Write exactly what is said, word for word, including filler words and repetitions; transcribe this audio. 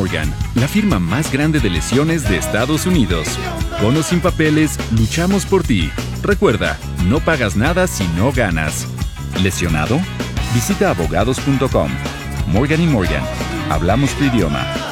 Morgan, la firma más grande de lesiones de Estados Unidos. Con o sin papeles, luchamos por ti. Recuerda, no pagas nada si no ganas. ¿Lesionado? Visita abogados punto com. Morgan y Morgan. Hablamos tu idioma.